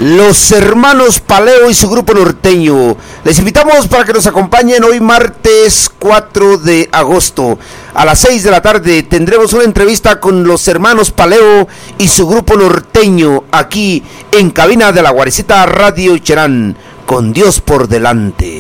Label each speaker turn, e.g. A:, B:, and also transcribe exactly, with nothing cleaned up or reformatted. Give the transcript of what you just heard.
A: Los hermanos Paleo y su grupo norteño. Les invitamos para que nos acompañen hoy martes cuatro de agosto. A las seis de la tarde tendremos una entrevista con los hermanos Paleo y su grupo norteño aquí en cabina de la Guarecita Radio Cherán. Con Dios por delante.